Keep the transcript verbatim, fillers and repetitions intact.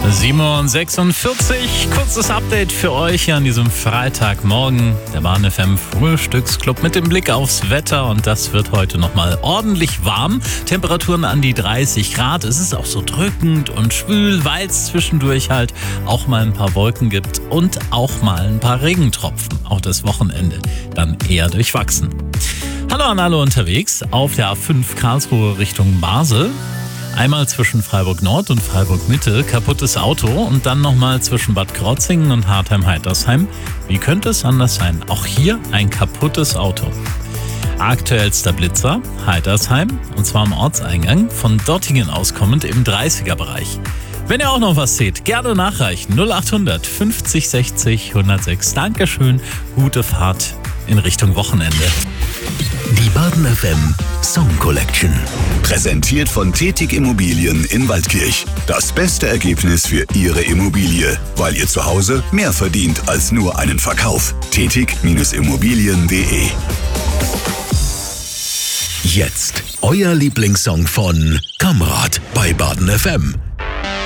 sieben Uhr sechsundvierzig, kurzes Update für euch hier an diesem Freitagmorgen. Der Bahn F M Frühstücksclub mit dem Blick aufs Wetter und das wird heute nochmal ordentlich warm. Temperaturen an die dreißig Grad. Es ist auch so drückend und schwül, weil es zwischendurch halt auch mal ein paar Wolken gibt und auch mal ein paar Regentropfen. Auch das Wochenende dann eher durchwachsen. Hallo an alle unterwegs auf der A fünf Karlsruhe Richtung Basel. Einmal zwischen Freiburg Nord und Freiburg Mitte kaputtes Auto und dann nochmal zwischen Bad Krozingen und Hartheim-Heitersheim. Wie könnte es anders sein? Auch hier ein kaputtes Auto. Aktuellster Blitzer, Heitersheim, und zwar am Ortseingang, von Dottingen aus kommend im dreißiger-Bereich. Wenn ihr auch noch was seht, gerne nachreichen. null achthundert fünfzig sechzig hundertsechs. Dankeschön, gute Fahrt in Richtung Wochenende. Die Baden F M Song Collection. Präsentiert von Tätig Immobilien in Waldkirch. Das beste Ergebnis für Ihre Immobilie, weil ihr zu Hause mehr verdient als nur einen Verkauf. tätig Immobilien punkt de. Jetzt euer Lieblingssong von Kamrat bei Baden F M.